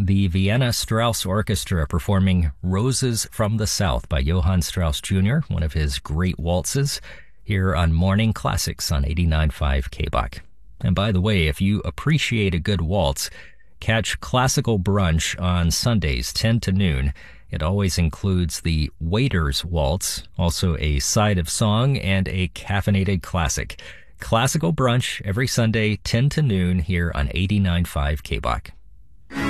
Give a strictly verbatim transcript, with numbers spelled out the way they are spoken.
the Vienna Strauss Orchestra performing Roses from the South by Johann Strauss Junior, one of his great waltzes, here on Morning Classics on eighty-nine point five K B O C. And by the way, if you appreciate a good waltz, catch Classical Brunch on Sundays, ten to noon. It always includes the Waiter's Waltz, also a side of song and a caffeinated classic. Classical Brunch every Sunday, ten to noon, here on eighty-nine point five K B O C.